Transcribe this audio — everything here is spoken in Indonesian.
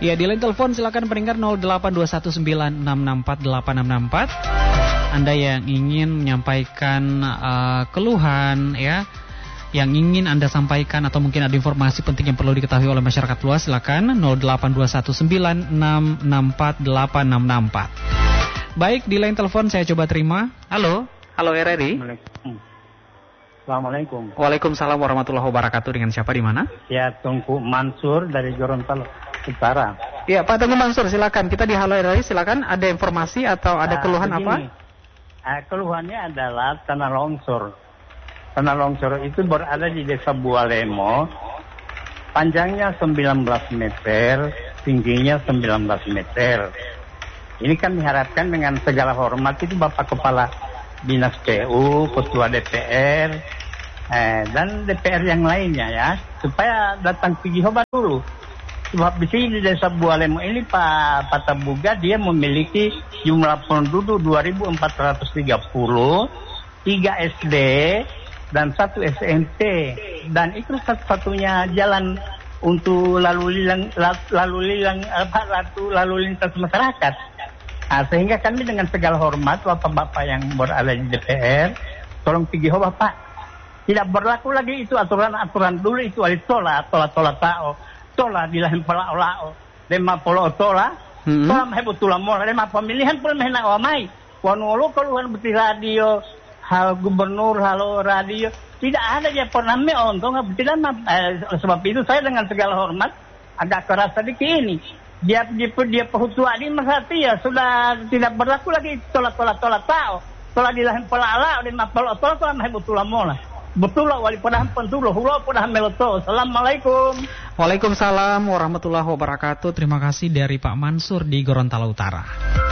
Ya, di line telepon silakan pendengar 0821966486664. Anda yang ingin menyampaikan keluhan ya, yang ingin Anda sampaikan atau mungkin ada informasi penting yang perlu diketahui oleh masyarakat luas, silakan 0821966486664. Baik, di line telepon saya coba terima. Halo RRI. Assalamualaikum. Waalaikumsalam warahmatullahi wabarakatuh. Dengan siapa di mana? Ya, Tungku Mansur dari Gorontalo Utara. Ya, Pak Tunggu Mansur, silakan. Kita di Halo RRI, silakan. Ada informasi atau ada keluhan begini, apa? Keluhannya adalah tanah longsor. Tanah longsor itu berada di Desa Bualemo. Panjangnya 19 meter, tingginya 19 meter. Ini kan diharapkan dengan segala hormat itu Bapak Kepala Dinas PU, Ketua DPR, dan DPR yang lainnya ya, supaya datang pergi obat dulu. Sebab di sini di Desa Bualemo ini Pak Patabuga dia memiliki jumlah penduduk 2.430, 3 SD dan 1 SMP, dan itu satu-satunya jalan untuk lalu lintas masyarakat. Sehingga kami dengan segala hormat bapak-bapak yang berada di DPR, tolong pergi Bapak. Tidak berlaku lagi itu aturan dulu itu ali tola tao. Tola dilahin pala olao. Lema polo tola. Tola mahebutula mola. Lema pemilihan pun mahena omai. Wanulu keluhan beti radio, hal gubernur, halo radio. Tidak ada dia pernah meontong. Sebab itu saya dengan segala hormat agak keras sedikit ini. Dia pehutua di Masati ya sudah tidak berlaku lagi tola tao. Tola dilahin pala ala dan mapalo tola mahebutula mola. Betul lah wali padahan pentulo hulo padahan meloto. Assalamualaikum. Waalaikumsalam warahmatullahi wabarakatuh. Terima kasih dari Pak Mansur di Gorontalo Utara.